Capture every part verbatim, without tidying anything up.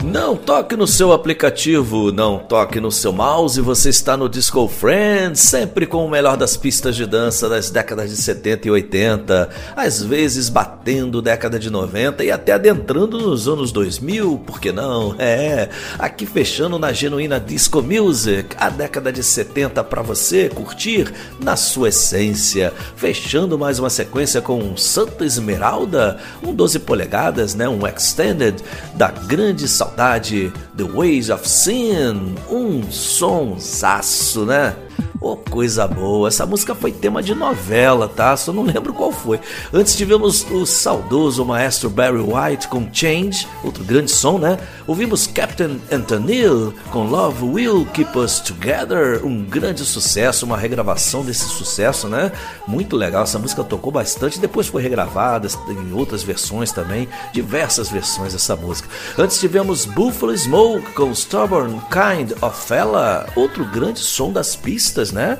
Não toque no seu aplicativo, não toque no seu mouse, você está no Disco Friends, sempre com o melhor das pistas de dança das décadas de setenta e oitenta, às vezes batendo década de noventa e até adentrando nos anos dois mil, por que não? É, aqui fechando na genuína Disco Music, a década de setenta para você curtir na sua essência, fechando mais uma sequência com um Santa Esmeralda, um doze polegadas, né, um Extended, da grande saudade, The Ways of Sin, um sonsaço, né? Oh, coisa boa, essa música foi tema de novela, tá? Só não lembro qual foi. Antes tivemos o saudoso maestro Barry White com Change, outro grande som, né? Ouvimos Captain Antonil com Love Will Keep Us Together, um grande sucesso, uma regravação desse sucesso, né? Muito legal, essa música tocou bastante, depois foi regravada em outras versões também, diversas versões dessa música. Antes tivemos Buffalo Smoke com Stubborn Kind of Fella, outro grande som das pistas, né?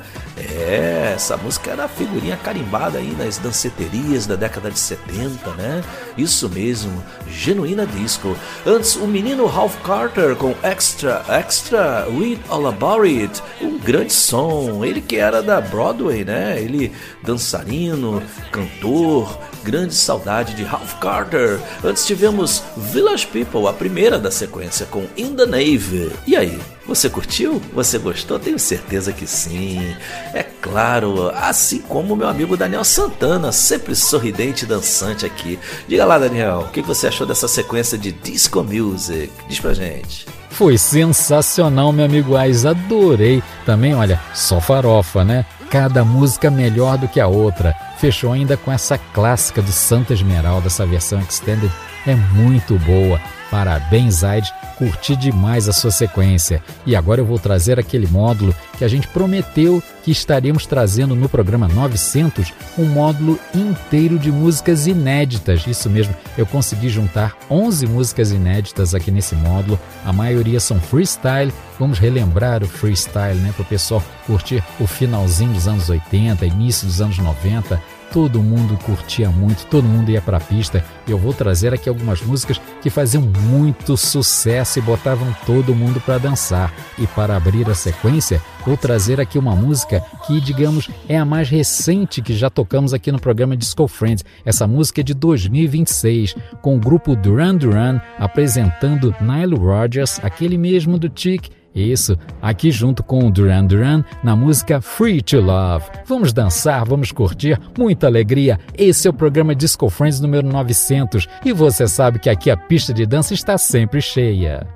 É, essa música era a figurinha carimbada aí nas danceterias da década de setenta, né? Isso mesmo, genuína disco. Antes, o menino Ralph Carter com Extra, Extra, Read All About It, um grande som, ele que era da Broadway, né? Ele dançarino, cantor, grande saudade de Ralph Carter. Antes tivemos Village People, a primeira da sequência, com In the Navy. E aí, você curtiu? Você gostou? Tenho certeza que sim. É claro, assim como o meu amigo Daniel Santana, sempre sorridente e dançante aqui. Diga lá, Daniel, o que você achou dessa sequência de Disco Music? Diz pra gente. Foi sensacional, meu amigo Ais, adorei. Também, olha, só farofa, né? Cada música melhor do que a outra. Fechou ainda com essa clássica do Santa Esmeralda, essa versão extended é muito boa. Parabéns, Aide, curti demais a sua sequência. E agora eu vou trazer aquele módulo que a gente prometeu que estaríamos trazendo no programa novecentos, um módulo inteiro de músicas inéditas. Isso mesmo, eu consegui juntar onze músicas inéditas aqui nesse módulo. A maioria são freestyle. Vamos relembrar o freestyle, né, para o pessoal curtir o finalzinho dos anos oitenta, início dos anos noventa. Todo mundo curtia muito, todo mundo ia para a pista. E eu vou trazer aqui algumas músicas que faziam muito sucesso e botavam todo mundo para dançar. E para abrir a sequência, vou trazer aqui uma música que, digamos, é a mais recente que já tocamos aqui no programa Disco Friends. Essa música é de dois mil e vinte e seis, com o grupo Duran Duran apresentando Nile Rodgers, aquele mesmo do Chic. Isso, aqui junto com o Duran Duran, na música Free to Love. Vamos dançar, vamos curtir, muita alegria. Esse é o programa Disco Friends número novecentos e você sabe que aqui a pista de dança está sempre cheia.